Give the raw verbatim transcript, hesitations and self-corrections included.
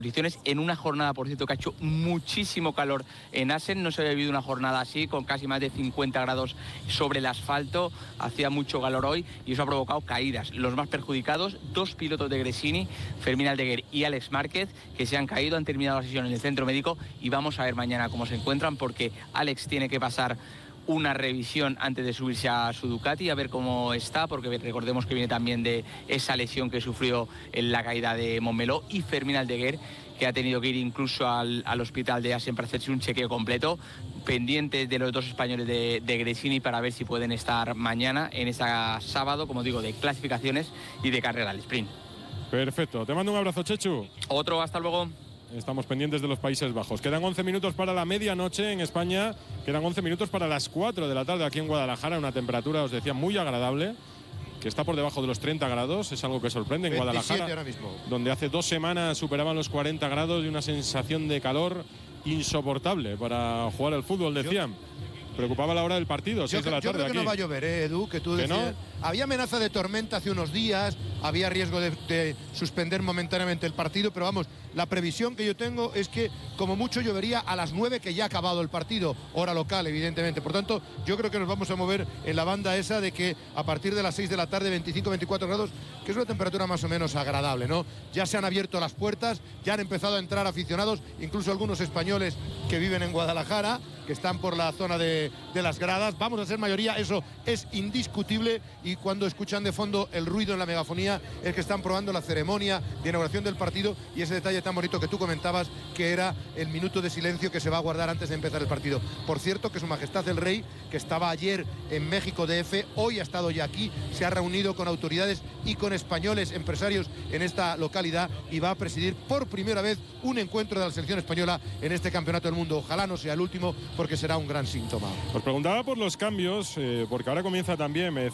condiciones en una jornada, por cierto, que ha hecho muchísimo calor en Assen. No se había vivido una jornada así, con casi más de cincuenta grados sobre el asfalto. Hacía mucho calor hoy y eso ha provocado caídas. Los más perjudicados, dos pilotos de Gresini, Fermín Aldeguer y Alex Márquez, que se han caído, han terminado la sesión en el centro médico y vamos a ver mañana cómo se encuentran, porque Alex tiene que pasar una revisión antes de subirse a su Ducati, a ver cómo está, porque recordemos que viene también de esa lesión que sufrió en la caída de Montmeló, y Fermín Aldeguer, que ha tenido que ir incluso al, al hospital de Assen para hacerse un chequeo completo, pendientes de los dos españoles de, de Gresini para ver si pueden estar mañana en ese sábado, como digo, de clasificaciones y de carrera al sprint. Perfecto, te mando un abrazo, Chechu. Otro, hasta luego. Estamos pendientes de los Países Bajos. Quedan once minutos para la medianoche en España. Quedan once minutos para las cuatro de la tarde aquí en Guadalajara. Una temperatura, os decía, muy agradable, que está por debajo de los treinta grados. Es algo que sorprende en Guadalajara, ahora mismo, donde hace dos semanas superaban los cuarenta grados y una sensación de calor insoportable para jugar al fútbol, decían. Yo, Preocupaba la hora del partido, seis de la tarde. Yo creo que aquí. no va a llover, ¿eh, Edu? Que tú ¿Que decías. no? Había amenaza de tormenta hace unos días, había riesgo de, de suspender momentáneamente el partido, pero vamos, la previsión que yo tengo es que como mucho llovería a las nueve, que ya ha acabado el partido, hora local, evidentemente. Por tanto, yo creo que nos vamos a mover en la banda esa de que a partir de las seis de la tarde, veinticinco, veinticuatro grados, que es una temperatura más o menos agradable, ¿no? Ya se han abierto las puertas, ya han empezado a entrar aficionados, incluso algunos españoles que viven en Guadalajara, que están por la zona de, de las gradas. Vamos a ser mayoría, eso es indiscutible, y cuando escuchan de fondo el ruido en la megafonía es que están probando la ceremonia de inauguración del partido y ese detalle tan bonito que tú comentabas, que era el minuto de silencio que se va a guardar antes de empezar el partido. Por cierto, que Su Majestad el Rey, que estaba ayer en México D F, hoy ha estado ya aquí, se ha reunido con autoridades y con españoles empresarios en esta localidad y va a presidir por primera vez un encuentro de la selección española en este campeonato del mundo. Ojalá no sea el último, porque será un gran síntoma. Os preguntaba por los cambios, eh, porque ahora comienza también, me